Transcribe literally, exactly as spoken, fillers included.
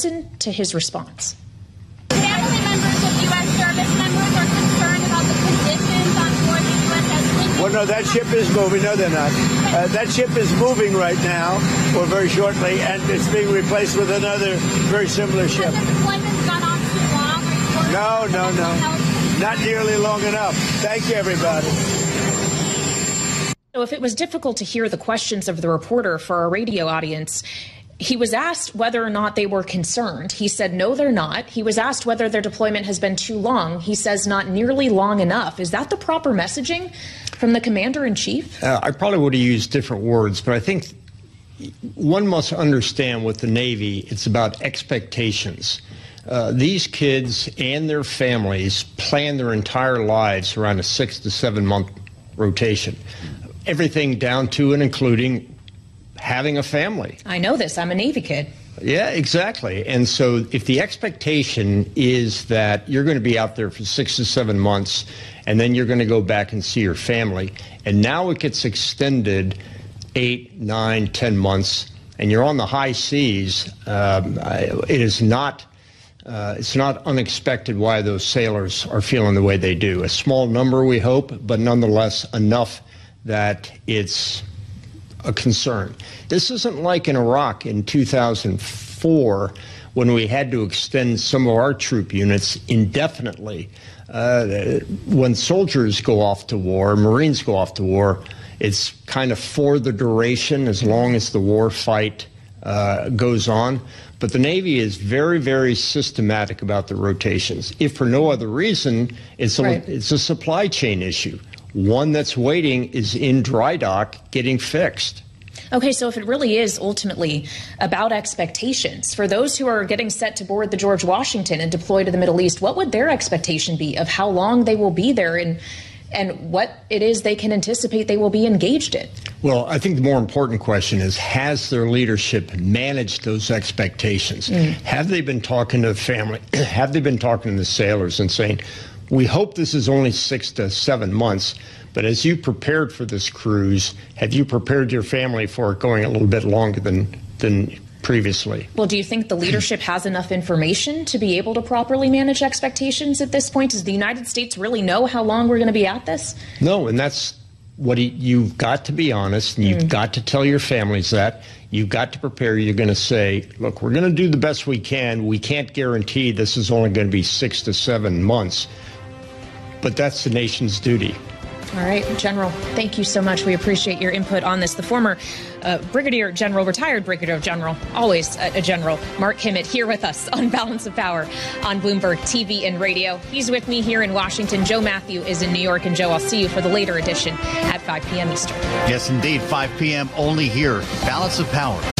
listen to his response. Family members of U S service members are concerned about the conditions on board the U S S Lincoln. Well, no, that ship is moving. No, they're not. Uh, that ship is moving right now, or very shortly, and it's being replaced with another very similar ship. Has the deployment gone on too long? Are you No, worried no, about no. health? Not nearly long enough. Thank you, everybody. So if it was difficult to hear the questions of the reporter for our radio audience, he was asked whether or not they were concerned. He said, no, they're not. He was asked whether their deployment has been too long. He says not nearly long enough. Is that the proper messaging from the commander-in-chief? Uh, I probably would have used different words, but I think one must understand with the Navy, it's about expectations. Uh, these kids and their families plan their entire lives around a six to seven month rotation. Everything down to and including having a family. I know this. I'm a Navy kid. Yeah, exactly. And so if the expectation is that you're going to be out there for six to seven months and then you're going to go back and see your family, and now it gets extended eight, nine, ten months, and you're on the high seas, um, it is not uh, it's not unexpected why those sailors are feeling the way they do. A small number, we hope, but nonetheless enough that it's a concern. This isn't like in Iraq in two thousand four when we had to extend some of our troop units indefinitely. Uh, when soldiers go off to war, Marines go off to war, it's kind of for the duration as long as the war fight uh, goes on. But the Navy is very, very systematic about the rotations. If for no other reason, it's a, right. it's a supply chain issue. One that's waiting is in dry dock getting fixed. Okay, so if it really is ultimately about expectations, for those who are getting set to board the George Washington and deploy to the Middle East, what would their expectation be of how long they will be there and and what it is they can anticipate they will be engaged in? Well, I think the more important question is, has their leadership managed those expectations? Mm. Have they been talking to the family? Have they been talking to the sailors and saying, we hope this is only six to seven months, but as you prepared for this cruise, have you prepared your family for it going a little bit longer than than previously? Well, do you think the leadership has enough information to be able to properly manage expectations at this point? Does the United States really know how long we're going to be at this? No, and that's what he, you've got to be honest, and you've mm. got to tell your families that. You've got to prepare. You're going to say, look, we're going to do the best we can. We can't guarantee this is only going to be six to seven months, but that's the nation's duty. All right, General, thank you so much. We appreciate your input on this. The former uh, Brigadier General, retired Brigadier General, always a, a General, Mark Kimmitt, here with us on Balance of Power on Bloomberg T V and radio. He's with me here in Washington. Joe Matthew is in New York. And Joe, I'll see you for the later edition at five p.m. Eastern. Yes, indeed, five p.m. only here. Balance of Power